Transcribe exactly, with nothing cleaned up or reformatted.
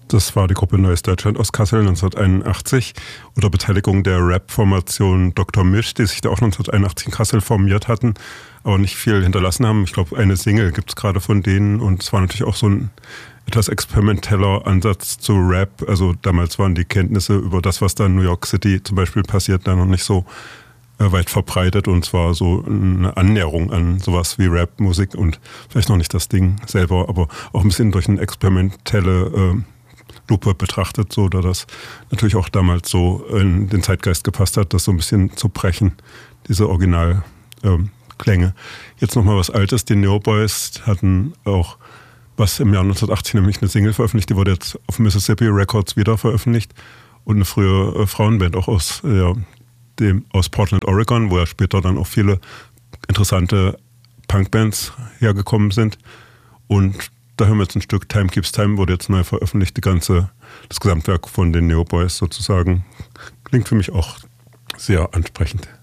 Das war die Gruppe Neues Deutschland aus Kassel neunzehnhunderteinundachtzig unter Beteiligung der Rap-Formation Doktor Misch, die sich da auch neunzehnhunderteinundachtzig in Kassel formiert hatten, aber nicht viel hinterlassen haben. Ich glaube, eine Single gibt es gerade von denen und es war natürlich auch so ein etwas experimenteller Ansatz zu Rap. Also damals waren die Kenntnisse über das, was da in New York City zum Beispiel passiert, da noch nicht so äh, weit verbreitet und es war so eine Annäherung an sowas wie Rap-Musik und vielleicht noch nicht das Ding selber, aber auch ein bisschen durch eine experimentelle äh, Lupe betrachtet, so da das natürlich auch damals so in den Zeitgeist gepasst hat, das so ein bisschen zu brechen, diese Originalklänge. Ähm, Jetzt nochmal was Altes, die Neoboys hatten auch was im Jahr neunzehnhundertachtzig nämlich eine Single veröffentlicht, die wurde jetzt auf Mississippi Records wieder veröffentlicht und eine frühe Frauenband auch aus, ja, dem, aus Portland, Oregon, wo ja später dann auch viele interessante Punkbands hergekommen sind und da hören wir jetzt ein Stück Time Keeps Time, wurde jetzt neu veröffentlicht, die ganze, das Gesamtwerk von den Neoboys sozusagen. Klingt für mich auch sehr ansprechend.